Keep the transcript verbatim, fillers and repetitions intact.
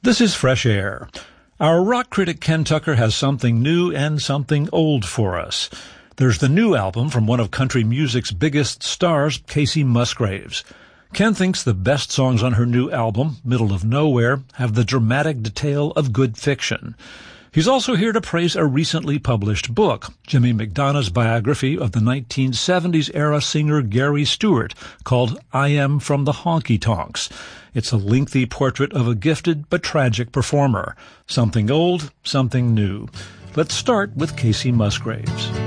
This is Fresh Air. Our rock critic Ken Tucker has something new and something old for us. There's the new album from one of country music's biggest stars, Kacey Musgraves. Ken thinks the best songs on her new album, Middle of Nowhere, have the dramatic detail of good fiction. He's also here to praise a recently published book, Jimmy McDonough's biography of the nineteen seventies era singer Gary Stewart, called I Am from the Honky Tonks. It's a lengthy portrait of a gifted but tragic performer. Something old, something new. Let's start with Kacey Musgraves.